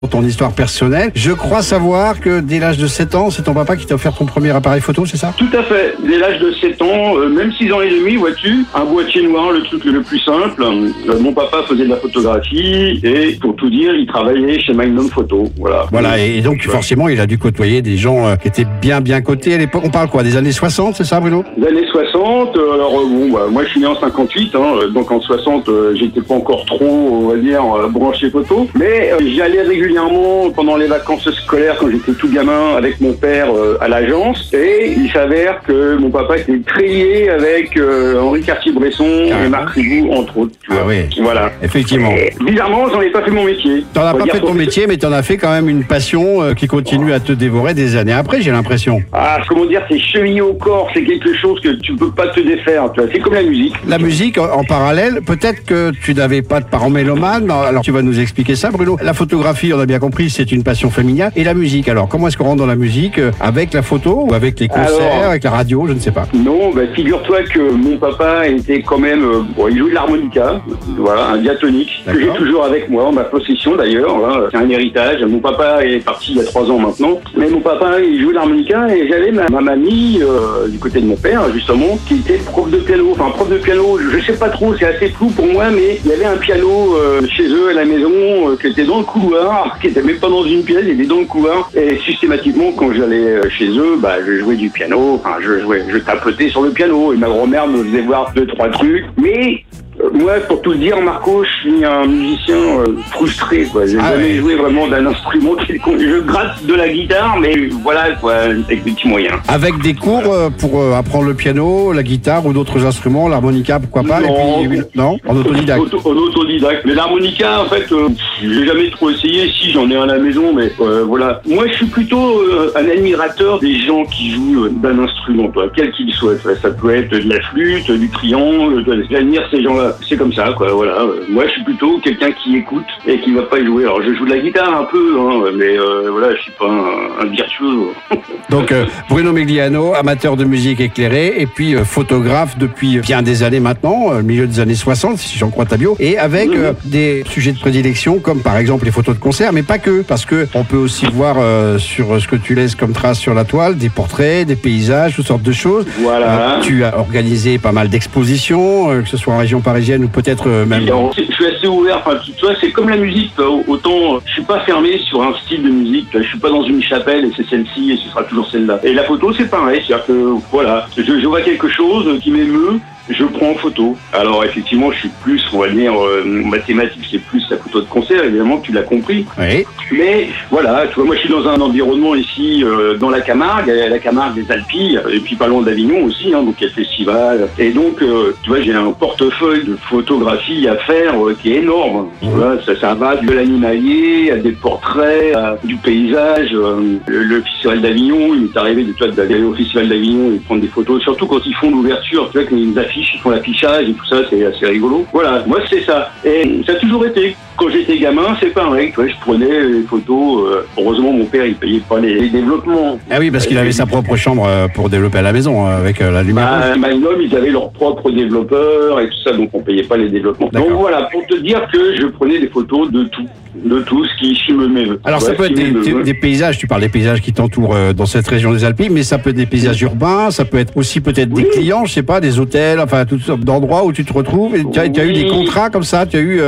Ton histoire personnelle. Je crois savoir que dès l'âge de 7 ans, c'est ton papa qui t'a offert ton premier appareil photo, c'est ça? Tout à fait. Dès l'âge de 7 ans, même 6 ans et demi, vois-tu, un boîtier noir, le truc le plus simple. Mon papa faisait de la photographie et, pour tout dire, il travaillait chez Magnum Photo. Voilà, et donc forcément, il a dû côtoyer des gens qui étaient bien cotés à l'époque. On parle quoi, des années 60, c'est ça, Bruno? Les années 60, moi je suis né en 58, donc en 60, j'étais pas encore trop, on va dire, branché photo, mais j'y allais régulièrement pendant les vacances scolaires quand j'étais tout gamin avec mon père à l'agence, et il s'avère que mon papa était très lié avec Henri Cartier-Bresson et Marc Ribot, entre autres. Tu vois. Oui, voilà. Effectivement. Et, bizarrement, j'en ai pas fait mon métier. T'en as pas fait ton métier, mais t'en as fait quand même une passion qui continue à te dévorer des années après, j'ai l'impression. Comment dire, c'est chevillé au corps, c'est quelque chose que tu peux pas te défaire, tu vois. C'est comme la musique. La musique, en parallèle, peut-être que tu n'avais pas de parents mélomanes, alors tu vas nous expliquer ça, Bruno. La photographie, on a bien compris, c'est une passion familiale. Et la musique, alors, comment est-ce qu'on rentre dans la musique? Avec la photo ou avec les concerts, avec la radio, je ne sais pas. Non, figure-toi que mon papa était quand même... il jouait de l'harmonica, voilà, un diatonique, que j'ai toujours avec moi, en ma possession d'ailleurs. C'est un héritage. Mon papa est parti il y a 3 ans maintenant. Mais mon papa, il jouait de l'harmonica et j'avais ma mamie, du côté de mon père, justement, qui était prof de piano. Enfin, prof de piano, je sais pas trop, c'est assez flou pour moi, mais il y avait un piano chez eux à la maison qui était dans le couloir, qui était même pas dans une pièce, il était dans le couloir. Et systématiquement, quand j'allais chez eux, je jouais du piano, je tapotais sur le piano et ma grand-mère me faisait voir 2-3 trucs. Mais moi, pour tout dire, Marco, je suis un musicien frustré, quoi. J'ai jamais joué vraiment d'un instrument quelconque. Je gratte de la guitare, mais voilà, quoi, avec des petits moyens. Avec des cours pour apprendre le piano, la guitare ou d'autres instruments, l'harmonica, pourquoi pas? Non, et puis, non, en autodidacte. En autodidacte. Mais l'harmonica, en fait, j'ai jamais trop essayé. Si, j'en ai un à la maison, mais voilà. Moi, je suis plutôt un admirateur des gens qui jouent d'un instrument, quoi, quel qu'il soit. Ça peut être de la flûte, du triangle. J'admire ces gens-là. C'est comme ça, quoi, voilà. Moi, je suis plutôt quelqu'un qui écoute et qui va pas y jouer. Alors, je joue de la guitare un peu, mais voilà, je suis pas un virtuose. Donc, Bruno Megliano, amateur de musique éclairée et puis photographe depuis bien des années maintenant, milieu des années 60, si j'en crois ta bio, et avec des sujets de prédilection comme par exemple les photos de concert, mais pas que, parce que on peut aussi voir sur ce que tu laisses comme trace sur la toile, des portraits, des paysages, toutes sortes de choses. Voilà. Tu as organisé pas mal d'expositions, que ce soit en région parisienne ou peut-être même... Je suis assez ouvert, tu vois, c'est comme la musique, autant je suis pas fermé sur un style de musique, je suis pas dans une chapelle et c'est celle-ci et ce sera toujours celle-là. Et la photo c'est pareil, c'est-à-dire que voilà, je vois quelque chose qui m'émeut, je prends en photo. Alors effectivement, je suis plus, on va dire, mathématique, c'est plus la photo de concert, évidemment, tu l'as compris. Oui. Mais voilà, tu vois, moi je suis dans un environnement ici, dans la Camargue, la Camargue des Alpilles, et puis pas loin d'Avignon aussi, donc il y a le festival. Et donc, tu vois, j'ai un portefeuille de photographie à faire qui est énorme. Tu vois, ça va de l'animalier à des portraits, à du paysage. Le festival d'Avignon, il m'est arrivé d'aller au festival d'Avignon et de prendre des photos, surtout quand ils font l'ouverture, tu vois, quand ils affichent, ils font l'affichage et tout ça, c'est assez rigolo. Voilà, moi c'est ça. Et ça a toujours été. Quand j'étais gamin, c'est pareil, tu vois, je prenais les photos. Heureusement, mon père, il payait pas les développements. Ah oui, parce qu'il avait sa propre chambre pour développer à la maison, avec la lumière. Magnum, ils avaient leur propre développeur et tout ça, donc on payait pas les développements. Donc voilà, pour te dire que je prenais des photos de tout ce qui ici me m'émeut. Alors ça peut être des paysages, tu parles des paysages qui t'entourent dans cette région des Alpes, mais ça peut être des paysages urbains, ça peut être aussi peut-être des clients, je sais pas, des hôtels, enfin toutes sortes d'endroits où tu te retrouves. Et tu as eu des contrats comme ça, tu as eu...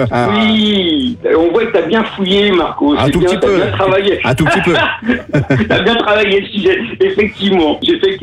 Oui, on voit que tu as bien fouillé, Marco. Un tout petit peu. Bien travaillé. Un tout petit peu. Tu as bien travaillé le sujet. Effectivement, j'ai fait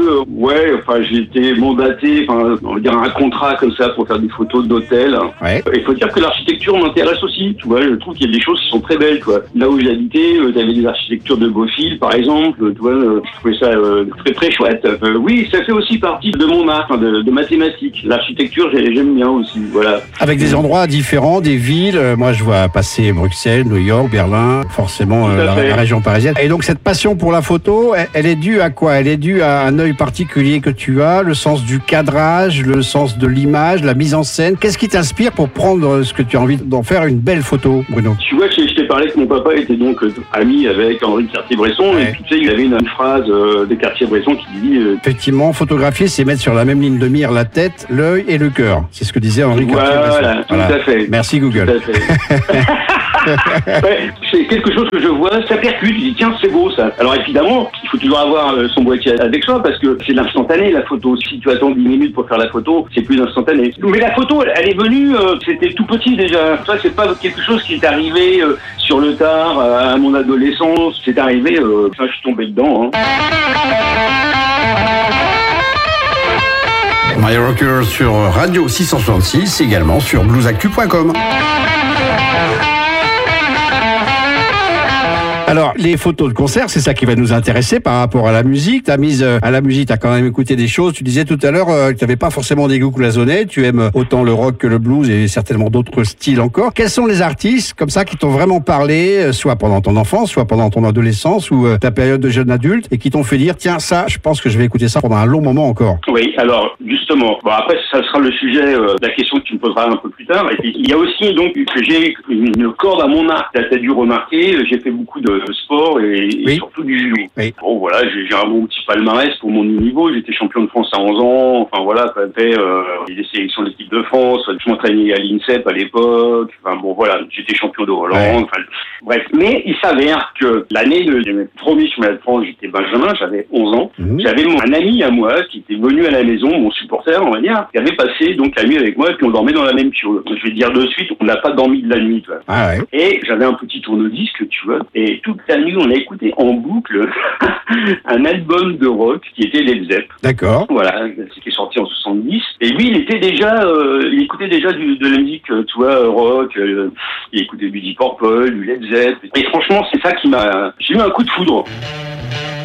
j'ai été mandaté, on va dire un contrat comme ça pour faire des photos d'hôtels. Ouais. Il faut dire que l'architecture m'intéresse aussi, tu vois, je trouve qu'il y a des choses qui sont très belles, tu vois. Là où j'habitais, tu avais des architectures de Beaufil, par exemple, tu vois, je trouvais ça très très chouette. Oui, ça fait aussi partie de mon art, de mathématiques. L'architecture, j'aime bien aussi, voilà. Avec des endroits différents, des villes, moi je vois passer Bruxelles, New York, Berlin, forcément la région parisienne. Et donc cette passion pour la photo, elle est due à quoi? Elle est due à un œil particulier que tu as, le sens du cadrage, le sens de l'image, la mise en scène. Qu'est-ce qui t'inspire pour prendre ce que tu as envie d'en faire une belle photo, Bruno? Tu vois, je t'ai parlé que mon papa était donc ami avec Henri Cartier-Bresson, et puis tu sais, il avait une phrase de Cartier-Bresson qui dit... Effectivement, photographier, c'est mettre sur la même ligne de mire la tête, l'œil et le cœur. C'est ce que disait Henri Cartier-Bresson. Voilà, tout à fait. Merci Google. Tout à fait. Ouais, c'est quelque chose que je vois, ça percute, je dis tiens c'est beau ça. Alors évidemment, il faut toujours avoir son boîtier avec soi parce que c'est l'instantané la photo. Si tu attends 10 minutes pour faire la photo, c'est plus instantané. Mais la photo, elle est venue, c'était tout petit déjà. Ça c'est pas quelque chose qui est arrivé sur le tard à mon adolescence. C'est arrivé, je suis tombé dedans. My Rocker sur Radio 666, également sur bluesactu.com. Alors, les photos de concert, c'est ça qui va nous intéresser par rapport à la musique. T'as mise à la musique, t'as quand même écouté des choses. Tu disais tout à l'heure que t'avais pas forcément des goûts cloisonnés. Tu aimes autant le rock que le blues et certainement d'autres styles encore. Quels sont les artistes comme ça qui t'ont vraiment parlé, soit pendant ton enfance, soit pendant ton adolescence ou ta période de jeune adulte et qui t'ont fait dire, tiens, ça, je pense que je vais écouter ça pendant un long moment encore? Oui, alors, justement. Bon, après, ça sera le sujet de la question que tu me poseras un peu plus tard. Et puis, il y a aussi, donc, que j'ai une corde à mon arc. T'as dû remarquer, j'ai fait beaucoup de sport et surtout du judo. Oui. Bon, voilà, j'ai un bon petit palmarès pour mon niveau. J'étais champion de France à 11 ans. Enfin, voilà, j'ai fait des sélections de l'équipe de France. Je m'entraînais à l'INSEP à l'époque. Enfin, bon, voilà, j'étais champion de Hollande. Ouais. Enfin, bref. Mais il s'avère que l'année de mes premiers chemins de France, j'étais benjamin, j'avais 11 ans. J'avais un ami à moi qui était venu à la maison, mon supporter, on va dire, qui avait passé donc la nuit avec moi et puis on dormait dans la même piole. Je vais dire de suite, on n'a pas dormi de la nuit, tu vois. Ah ouais. Et j'avais un petit tourne-disque, tu vois, et toute la nuit, on a écouté en boucle un album de rock qui était Led Zepp. D'accord. Voilà, qui est sorti en 70. Et lui, il écoutait déjà de la musique, tu vois, rock. Il écoutait du Deep Purple, du Led Zepp. Et franchement, c'est ça qui j'ai eu un coup de foudre.